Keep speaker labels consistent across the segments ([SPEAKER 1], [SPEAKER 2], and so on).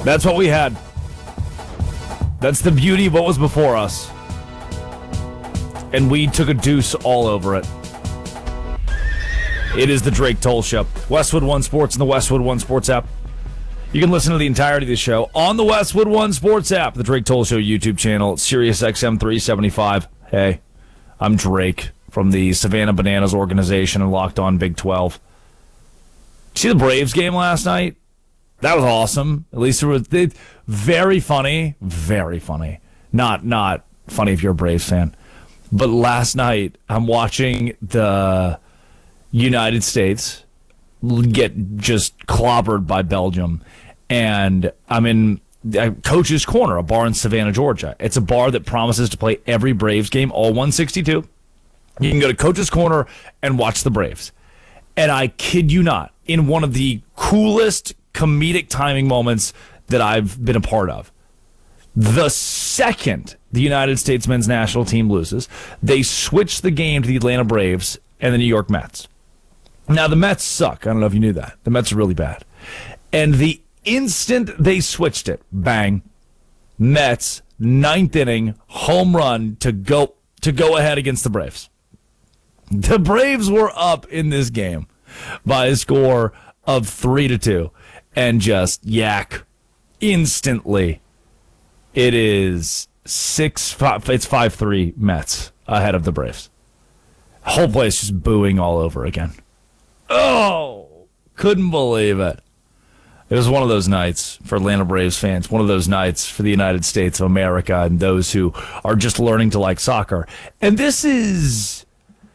[SPEAKER 1] That's what we had. That's the beauty of what was before us. And we took a deuce all over it. It is the Drake Toll Show. Westwood One Sports and the Westwood One Sports app. You can listen to the entirety of the show on the Westwood One Sports app, the Drake Toll Show YouTube channel, Sirius XM 375. Hey, I'm Drake from the Savannah Bananas organization and Locked On Big 12. See the Braves game last night? That was awesome. At least it was very funny. Very funny. Not funny if you're a Braves fan. But last night, I'm watching the United States get just clobbered by Belgium. And I'm in Coach's Corner, a bar in Savannah, Georgia. It's a bar that promises to play every Braves game, all 162. You can go to Coach's Corner and watch the Braves. And I kid you not, in one of the coolest comedic timing moments that I've been a part of. The second the United States men's national team loses, they switch the game to the Atlanta Braves and the New York Mets. Now, the Mets suck. I don't know if you knew that. The Mets are really bad. And the instant they switched it, bang, Mets, ninth inning, home run to go ahead against the Braves. The Braves were up in this game by a score of 3-2 and just yak instantly. It is 6-5. It's 5-3 Mets ahead of the Braves. Whole place just booing all over again. Oh, couldn't believe it. It was one of those nights for Atlanta Braves fans, one of those nights for the United States of America and those who are just learning to like soccer. And this is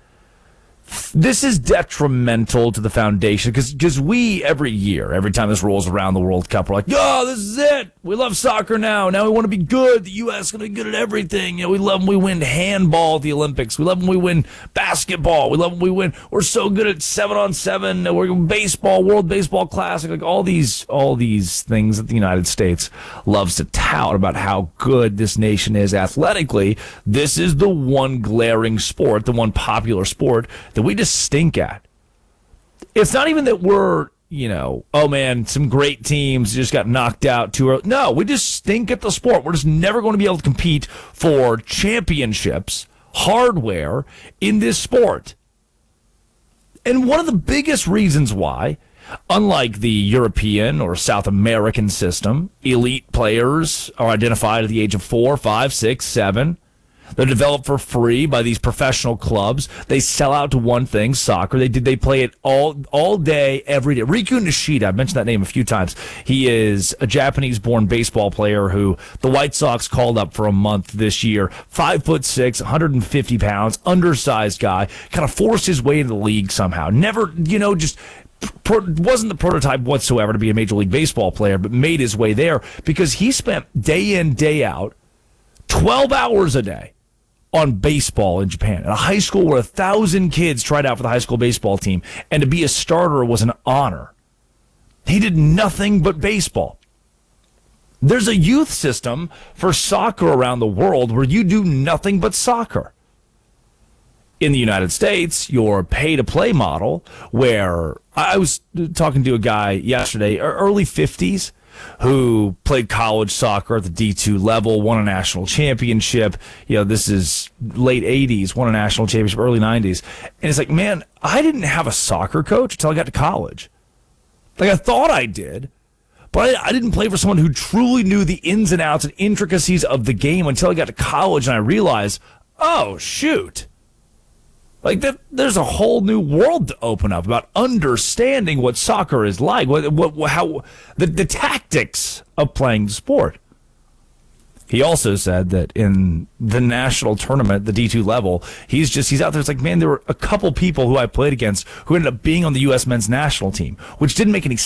[SPEAKER 1] detrimental to the foundation because we, every year, every time this rolls around the World Cup, we're like, yo, this is it. We love soccer now. Now we want to be good. The U.S. is going to be good at everything. You know, we love when we win handball at the Olympics. We love when we win basketball. We love when we win. We're so good at 7-on-7. We're baseball, World Baseball Classic, like all these things that the United States loves to tout about how good this nation is athletically. This is the one glaring sport, the one popular sport that we just stink at. It's not even that we're, oh man, some great teams just got knocked out too early. No, we just stink at the sport. We're just never going to be able to compete for championships, hardware in this sport. And one of the biggest reasons why, unlike the European or South American system, elite players are identified at the age of 4, 5, 6, 7. They're developed for free by these professional clubs. They sell out to one thing, soccer. They play it all day, every day. Riku Nishida, I've mentioned that name a few times. He is a Japanese-born baseball player who the White Sox called up for a month this year. 5'6", 150 pounds, undersized guy. Kind of forced his way into the league somehow. Never, just wasn't the prototype whatsoever to be a Major League Baseball player, but made his way there because he spent day in, day out, 12 hours a day on baseball in Japan, at a high school where 1,000 kids tried out for the high school baseball team, and to be a starter was an honor. He did nothing but baseball. There's a youth system for soccer around the world where you do nothing but soccer. In the United States, your pay-to-play model, where I was talking to a guy yesterday, early 50s, who played college soccer at the D2 level, won a national championship. This is late 80s, won a national championship, early 90s. And it's like, man, I didn't have a soccer coach until I got to college. Like, I thought I did, but I didn't play for someone who truly knew the ins and outs and intricacies of the game until I got to college and I realized, oh, shoot. Like, there's a whole new world to open up about understanding what soccer is like, how the tactics of playing the sport. He also said that in the national tournament, the D2 level, he's out there. It's like, man, there were a couple people who I played against who ended up being on the U.S. men's national team, which didn't make any